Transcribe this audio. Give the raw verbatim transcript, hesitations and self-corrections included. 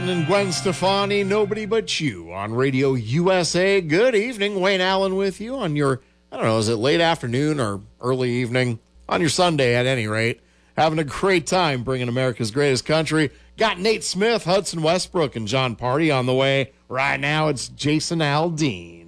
And Gwen Stefani, Nobody But You on Radio U S A. Good evening. Wayne Allen with you on your, I don't know, is it late afternoon or early evening? On your Sunday at any rate. Having a great time bringing America's greatest country. Got Nate Smith, Hudson Westbrook, and John Party on the way. Right now it's Jason Aldean.